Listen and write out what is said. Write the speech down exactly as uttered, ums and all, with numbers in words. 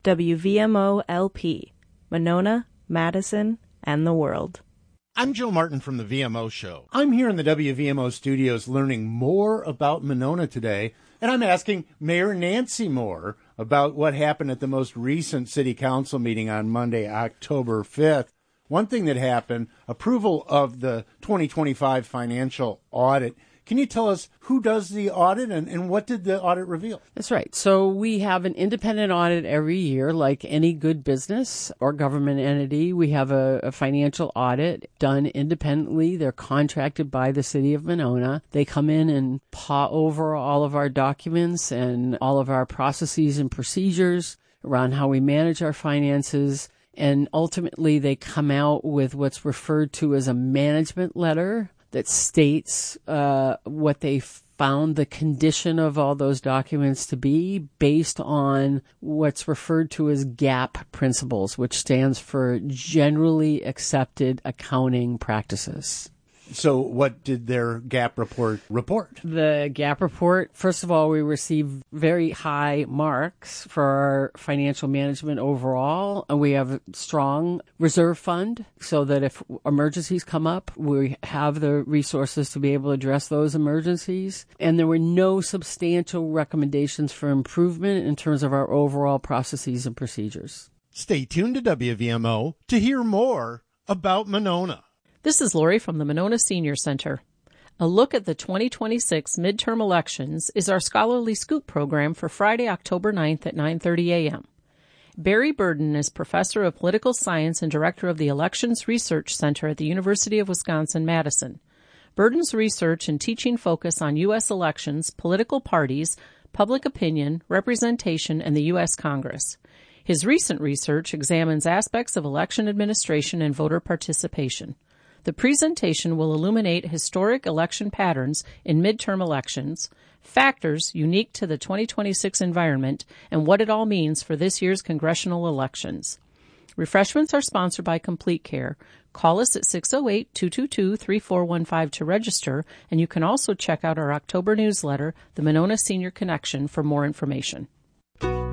W V M O L P, Monona, Madison, and the world. I'm Joe Martin from the V M O Show. I'm here in the W V M O studios learning more about Monona today, and I'm asking Mayor Nancy Moore about what happened at the most recent City Council meeting on Monday, October fifth. One thing that happened, approval of the twenty twenty-five financial audit. Can you tell us who does the audit and, and what did the audit reveal? That's right. So we have an independent audit every year, like any good business or government entity. We have a, a financial audit done independently. They're contracted by the city of Monona. They come in and paw over all of our documents and all of our processes and procedures around how we manage our finances. And ultimately, they come out with what's referred to as a management letter that states uh, what they found the condition of all those documents to be based on what's referred to as GAAP principles, which stands for Generally Accepted Accounting Practices. So what did their GAAP report report? The GAAP report, first of all, we received very high marks for our financial management overall. We have a strong reserve fund so that if emergencies come up, we have the resources to be able to address those emergencies. And there were no substantial recommendations for improvement in terms of our overall processes and procedures. Stay tuned to W V M O to hear more about Monona. This is Lori from the Monona Senior Center. A look at the twenty twenty-six midterm elections is our Scholarly Scoop program for Friday, October ninth at nine thirty a.m. Barry Burden is Professor of Political Science and Director of the Elections Research Center at the University of Wisconsin-Madison. Burden's research and teaching focus on U S elections, political parties, public opinion, representation, and the U S Congress. His recent research examines aspects of election administration and voter participation. The presentation will illuminate historic election patterns in midterm elections, factors unique to the twenty twenty-six environment, and what it all means for this year's congressional elections. Refreshments are sponsored by Complete Care. Call us at six oh eight, two two two, three four one five to register, and you can also check out our October newsletter, The Monona Senior Connection, for more information.